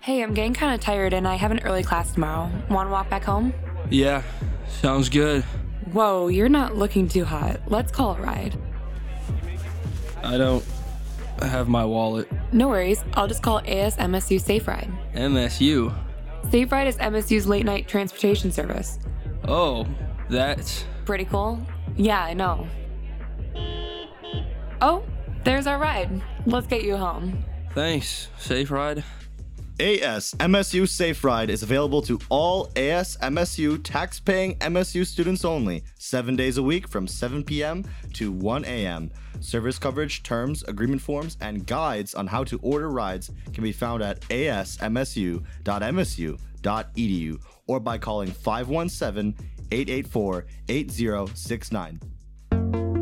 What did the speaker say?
Hey, I'm getting kind of tired and I have an early class tomorrow. Want to walk back home? Yeah, sounds good. Whoa, you're not looking too hot. Let's call a ride. I don't have my wallet. No worries, I'll just call ASMSU Safe Ride. MSU. Safe Ride is MSU's late night transportation service. Oh, that's... Pretty cool? Yeah, I know. Oh, there's our ride. Let's get you home. Thanks, Safe Ride. ASMSU Safe Ride is available to all ASMSU tax-paying MSU students only, 7 days a week from 7 p.m. to 1 a.m. Service coverage, terms, agreement forms, and guides on how to order rides can be found at asmsu.msu.edu or by calling 517-884-8069.